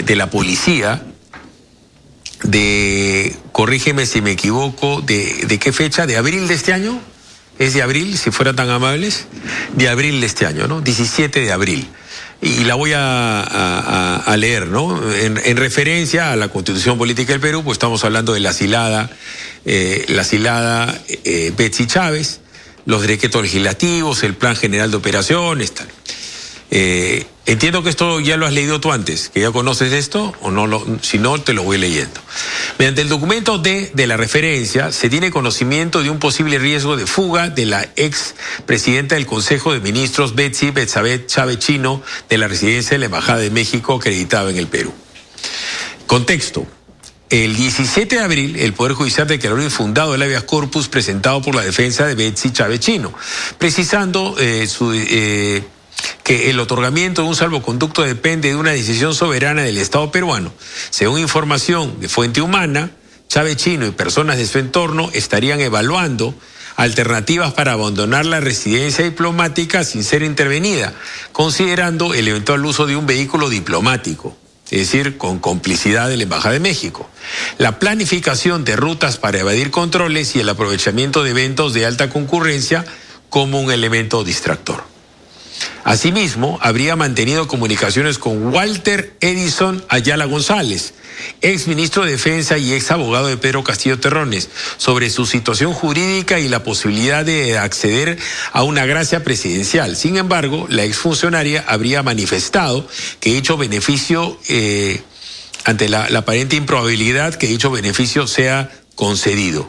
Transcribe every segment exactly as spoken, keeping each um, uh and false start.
eh, de la policía, de, corrígeme si me equivoco, de, ¿de qué fecha? ¿De abril de este año? ¿Es de abril, si fueran tan amables? De abril de este año, ¿no? diecisiete de abril. Y la voy a, a, a leer, ¿no? En, en referencia a la Constitución Política del Perú, pues estamos hablando de la asilada, eh, la asilada eh, Betsy Chávez, los decretos legislativos, el Plan General de Operaciones, tal. Eh, entiendo que esto ya lo has leído tú antes, que ya conoces esto, o no, lo, si no, te lo voy leyendo. Mediante el documento D de la referencia, se tiene conocimiento de un posible riesgo de fuga de la ex presidenta del Consejo de Ministros, Betsy Betsabé Chávez Chino, de la residencia de la Embajada de México, acreditada en el Perú. Contexto. El diecisiete de abril, el Poder Judicial declaró infundado el habeas corpus presentado por la defensa de Betsy Chávez Chino, precisando eh, su... Eh, que el otorgamiento de un salvoconducto depende de una decisión soberana del Estado peruano. Según información de fuente humana, Chávez Chino y personas de su entorno estarían evaluando alternativas para abandonar la residencia diplomática sin ser intervenida, considerando el eventual uso de un vehículo diplomático, es decir, con complicidad de la Embajada de México, la planificación de rutas para evadir controles y el aprovechamiento de eventos de alta concurrencia como un elemento distractor. Asimismo, habría mantenido comunicaciones con Walter Edison Ayala González, ex ministro de Defensa y ex abogado de Pedro Castillo Terrones, sobre su situación jurídica y la posibilidad de acceder a una gracia presidencial. Sin embargo, la exfuncionaria habría manifestado que dicho beneficio, eh, ante la, la aparente improbabilidad que dicho beneficio sea concedido.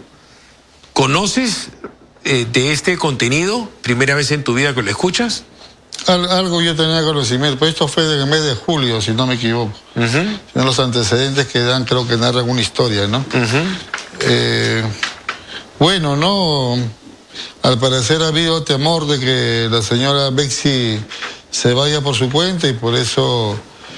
¿Conoces eh, de este contenido? ¿Primera vez en tu vida que lo escuchas? Al, algo yo tenía conocimiento, pues esto fue del mes de julio, si no me equivoco. Uh-huh. Son los antecedentes que dan, creo que narran una historia, ¿no? Uh-huh. eh, bueno, no, al parecer ha habido temor de que la señora Betsy se vaya por su cuenta y por eso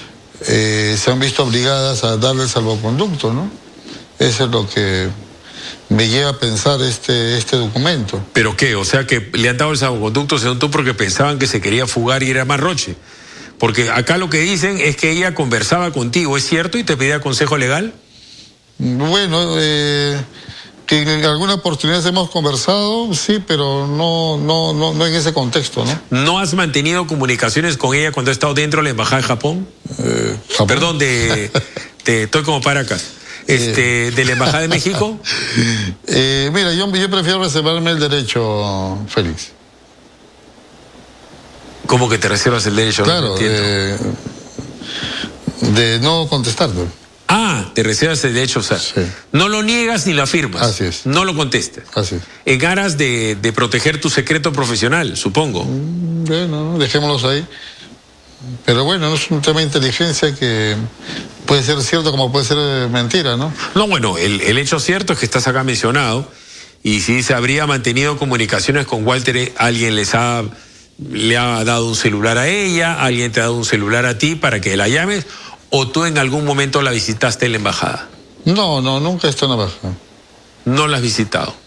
eh, se han visto obligadas a darle el salvoconducto, ¿no? Eso es lo que me lleva a pensar este, este documento. ¿Pero qué? O sea, que le han dado el salvoconducto según tú porque pensaban que se quería fugar y era más roche. Porque acá lo que dicen es que ella conversaba contigo, ¿es cierto? ¿Y te pedía consejo legal? Bueno, eh, que en alguna oportunidad hemos conversado, sí, pero no, no, no, no en ese contexto, ¿no? ¿No has mantenido comunicaciones con ella cuando ha estado dentro de la Embajada de Japón? Eh, ¿Japón? Perdón, de, de estoy como Paracas. Este, ¿de la Embajada de México? Eh, mira, yo, yo prefiero reservarme el derecho, Félix. ¿Cómo que te reservas el derecho? Claro, no eh, de no contestarte. Ah, te reservas el derecho, o sea, sí. No lo niegas ni lo afirmas. Así es. No lo contestas. Así es. En aras de, de proteger tu secreto profesional, supongo. Bueno, dejémoslos ahí. Pero bueno, no es un tema de inteligencia que puede ser cierto como puede ser mentira, ¿no? No, bueno, el, el hecho cierto es que estás acá mencionado y si se habría mantenido comunicaciones con Walter, alguien les ha, le ha dado un celular a ella, alguien te ha dado un celular a ti para que la llames o tú en algún momento la visitaste en la embajada. No, no, nunca he estado en la embajada. No la has visitado.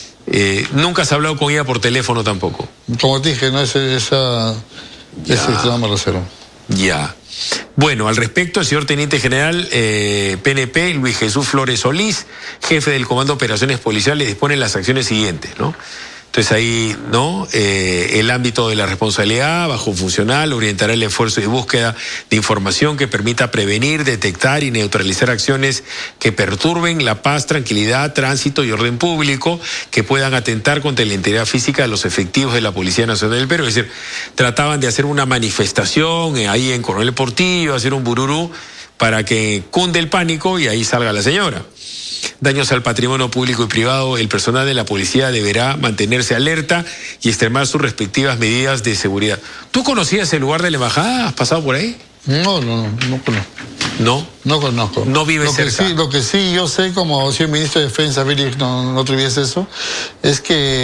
Eh, nunca has hablado con ella por teléfono tampoco. Como te dije, no es esa... Ya. Ese extremo reserva. Ya. Bueno, al respecto, el señor Teniente General eh, P N P, Luis Jesús Flores Solís, jefe del Comando de Operaciones Policiales, dispone las acciones siguientes, ¿no? Entonces ahí, ¿no? Eh, el ámbito de la responsabilidad bajo funcional orientará el esfuerzo de búsqueda de información que permita prevenir, detectar y neutralizar acciones que perturben la paz, tranquilidad, tránsito y orden público, que puedan atentar contra la integridad física de los efectivos de la Policía Nacional del Perú. Es decir, trataban de hacer una manifestación ahí en Coronel Portillo, hacer un bururú para que cunde el pánico y ahí salga la señora. Daños al patrimonio público y privado, el personal de la policía deberá mantenerse alerta y extremar sus respectivas medidas de seguridad. ¿Tú conocías el lugar de la embajada? ¿Has pasado por ahí? No, no, no, no conozco. ¿No? No conozco. ¿No vives lo que cerca? Sí, lo que sí yo sé, como si el ministro de Defensa, Félix, no, no tuviese eso, es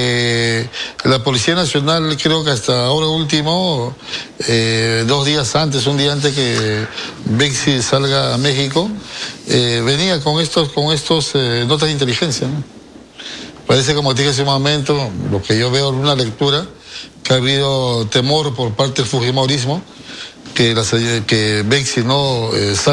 que la Policía Nacional, creo que hasta ahora último, eh, dos días antes, un día antes que Betsy salga a México, eh, venía con estos, con estos eh, notas de inteligencia, ¿no? Parece, como te dije hace un momento, lo que yo veo en una lectura, que ha habido temor por parte del fujimorismo, que, la, que Betsy no eh, salga